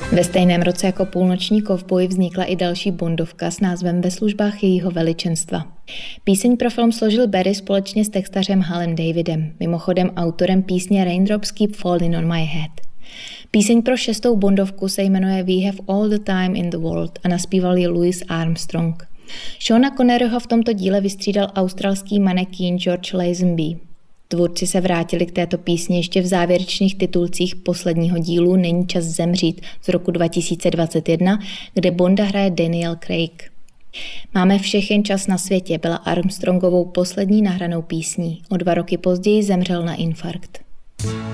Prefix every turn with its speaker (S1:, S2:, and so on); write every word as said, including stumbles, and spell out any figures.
S1: Ve stejném roce jako Půlnoční kovboj vznikla i další bondovka s názvem Ve službách jejího veličenstva. Píseň pro film složil Barry společně s textařem Halem Davidem, mimochodem autorem písně Raindrops Keep Falling on My Head. Píseň pro šestou bondovku se jmenuje We Have All the Time in the World a naspíval ji Louis Armstrong. Seana Conneryho v tomto díle vystřídal australský manekín George Lazenby. Tvůrci se vrátili k této písni ještě v závěrečných titulcích posledního dílu Není čas zemřít z roku dva tisíce dvacet jedna, kde Bonda hraje Daniel Craig. Máme všechen čas na světě byla Armstrongovou poslední nahranou písní. O dva roky později zemřel na infarkt.